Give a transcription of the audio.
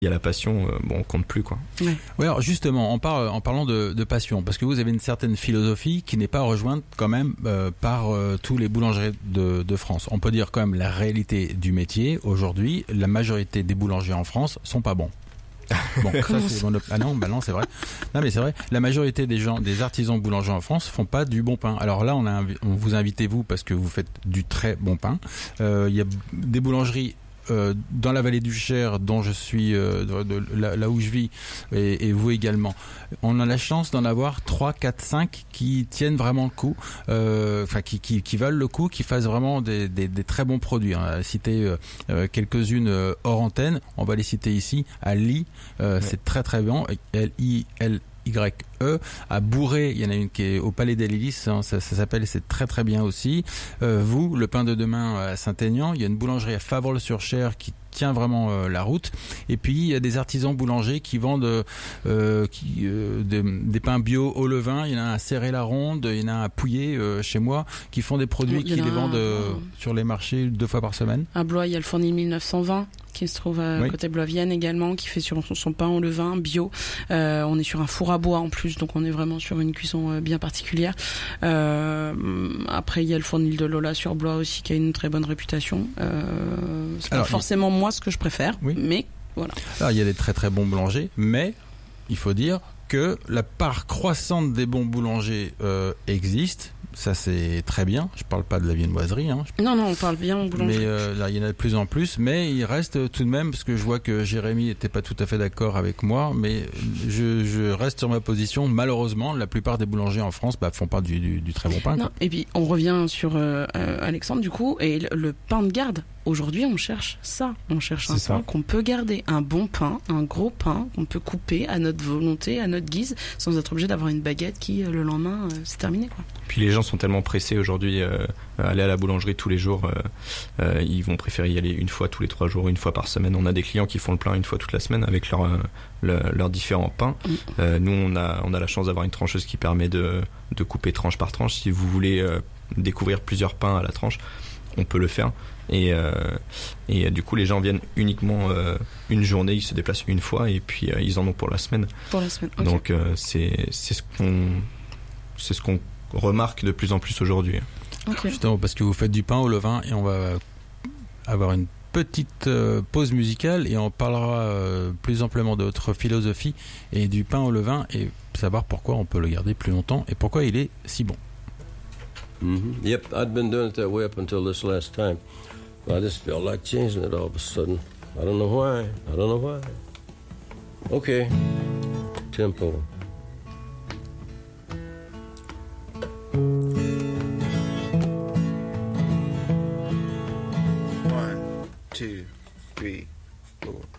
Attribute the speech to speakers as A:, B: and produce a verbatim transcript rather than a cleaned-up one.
A: il y a la passion, euh, bon, on compte plus, quoi.
B: Ouais.
C: Ouais, alors justement, en, parle, en parlant de, de passion, parce que vous avez une certaine philosophie qui n'est pas rejointe quand même euh, par euh, tous les boulangers de, de France. On peut dire quand même la réalité du métier. Aujourd'hui, la majorité des boulangers en France sont pas bons. Bon, ça, c'est mon op- ah non, bah non, c'est vrai. Non, mais c'est vrai. La majorité des gens, des artisans boulangers en France, font pas du bon pain. Alors là, on a, invi- on vous invite vous parce que vous faites du très bon pain. Euh, Il y a des boulangeries. Euh, dans la vallée du Cher, dont je suis, euh, de, de, là, là où je vis, et, et vous également, on a la chance d'en avoir trois, quatre, cinq qui tiennent vraiment le coup, euh, enfin qui, qui, qui valent le coup, qui fassent vraiment des, des, des très bons produits. On a cité euh, euh, quelques-unes euh, hors antenne, on va les citer ici. À Ly, euh, ouais. C'est très très bon. L I L Y-E. À Bourré, il y en a une qui est au Palais des Lilies, hein, ça, ça s'appelle, c'est très très bien aussi. Euh, vous, le pain de demain à Saint-Aignan, il y a une boulangerie à Favrel-sur-Cher qui tient vraiment euh, la route. Et puis il y a des artisans boulangers qui vendent euh, qui, euh, des, des pains bio au levain. Il y en a un à Serré-la-Ronde, il y en a un à Pouillet euh, chez moi, qui font des produits qui les vendent euh, sur les marchés deux fois par semaine.
B: À Blois, il y a le Fournil mille neuf cent vingt qui se trouve à oui. côté de Blois-Vienne également, qui fait sur son, son pain au levain bio. Euh, on est sur un four à bois en plus, donc on est vraiment sur une cuisson euh, bien particulière. Euh, après, il y a le Fournil de Lola sur Blois aussi, qui a une très bonne réputation. Euh, c'est Alors, pas forcément il... moi ce que je préfère, oui. mais voilà.
C: Alors, il y a des très très bons boulangers, mais il faut dire que la part croissante des bons boulangers euh, existe. Ça, c'est très bien. Je parle pas de la viennoiserie. Hein.
B: Non, non, on parle bien en boulangerie.
C: Mais euh, là, il y en a de plus en plus. Mais il reste tout de même, parce que je vois que Jérémy n'était pas tout à fait d'accord avec moi, mais je, je reste sur ma position. Malheureusement, la plupart des boulangers en France bah, font pas du, du, du très bon pain.
B: Non,
C: quoi.
B: Et puis, on revient sur euh, Alexandre, du coup, et le, le pain de garde. Aujourd'hui, on cherche ça. On cherche un pain qu'on peut garder. Un bon pain, un gros pain qu'on peut couper à notre volonté, à notre guise, sans être obligé d'avoir une baguette qui, le lendemain, euh, c'est terminé, quoi.
A: Puis les gens sont tellement pressés aujourd'hui, euh, aller à la boulangerie tous les jours, euh, euh, ils vont préférer y aller une fois tous les trois jours, une fois par semaine. On a des clients qui font le plein une fois toute la semaine avec leurs euh, leur, leur différents pains. Mm. Euh, nous, on a, on a la chance d'avoir une trancheuse qui permet de, de couper tranche par tranche. Si vous voulez euh, découvrir plusieurs pains à la tranche, on peut le faire. Et, euh, et euh, du coup, les gens viennent uniquement euh, une journée, ils se déplacent une fois et puis euh, ils en ont pour la semaine.
B: Pour la semaine. Okay.
A: Donc euh, c'est c'est ce qu'on c'est ce qu'on remarque de plus en plus aujourd'hui.
C: Okay. Justement parce que vous faites du pain au levain et on va avoir une petite euh, pause musicale et on parlera euh, plus amplement de votre philosophie et du pain au levain et savoir pourquoi on peut le garder plus longtemps et pourquoi il est si bon.
D: Mm-hmm. Yep, I'd been doing it that way up until this last time. But I just felt like changing it all of a sudden. I don't know why. I don't know why. Okay. Tempo. One, two, three, four.